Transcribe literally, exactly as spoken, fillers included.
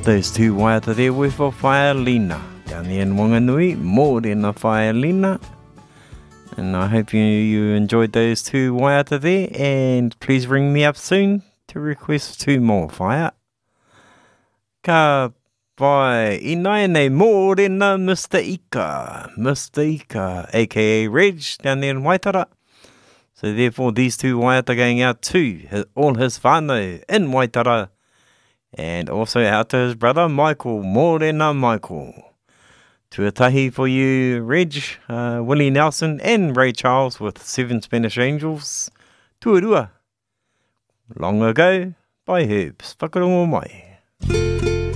those two waiata there with for Whaelina. Down there in Wanganui, more than a Whaelina. And I hope you, you enjoyed those two waiata there. And please ring me up soon to request two more whaia. Ka pai inai nei more than a Mister Ika. Mister Ika, aka Reg, down there in Waitara. So therefore these two waiata going out to his, all his whānau in Waitara. And also out to his brother Michael, more than a Michael. Tuatahi for you, Reg, uh, Willie Nelson and Ray Charles with Seven Spanish Angels. Tuarua. Long Ago by Herbs. Whakarongo mai.